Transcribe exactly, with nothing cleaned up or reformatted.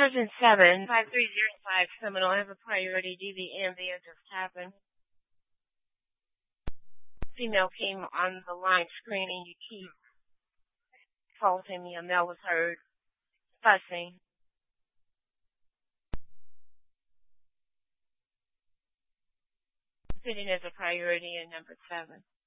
Sergeant seven, five three zero five Seminole, I have a priority D V M that just happened. Female came on the line screaming, you keep faulting me. A male was heard fussing. Sitting as a priority in number seven.